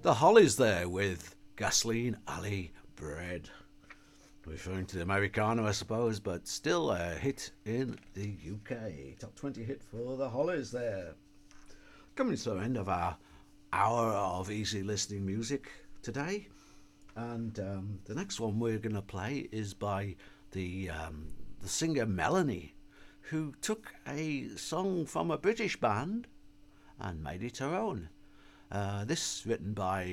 The Hollies there with Gasoline Alley Bread. Referring to the Americana, I suppose, but still a hit in the UK. Top 20 hit for the Hollies there. Coming to the end of our hour of easy listening music today. And the next one we're going to play is by the singer Melanie, who took a song from a British band and made it her own. This written by